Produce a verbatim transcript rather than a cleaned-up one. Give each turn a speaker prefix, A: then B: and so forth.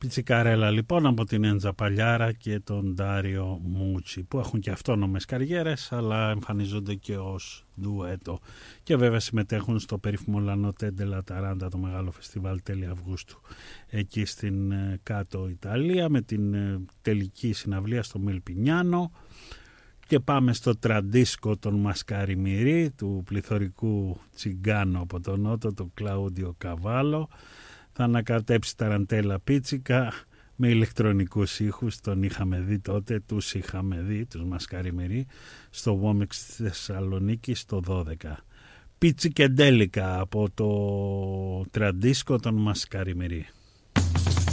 A: Πιτσικαρέλα λοιπόν από την Έντζα Παλιάρα και τον Ντάριο Μούτσι, που έχουν και αυτόνομες καριέρες αλλά εμφανίζονται και ως ντουέτο και βέβαια συμμετέχουν στο περίφημο Λανοτέ ντελα Ταράντα, το μεγάλο φεστιβάλ τέλη Αυγούστου εκεί στην κάτω Ιταλία, με την τελική συναυλία στο Μελπινιάνο. Και πάμε στο τραντίσκο των Μασκαριμιρί, του πληθωρικού τσιγκάνο από τον Νότο, τον Κλαούντιο Καβάλο. Θα ανακατέψει ταραντέλα πίτσικα με ηλεκτρονικούς ήχους. Τον είχαμε δει τότε, τους είχαμε δει, τους Μασκαριμιρί, στο Βόμεξ της Θεσσαλονίκης το δώδεκα. Πίτσικεντέλικα από το τραντίσκο των Μασκαριμιρί.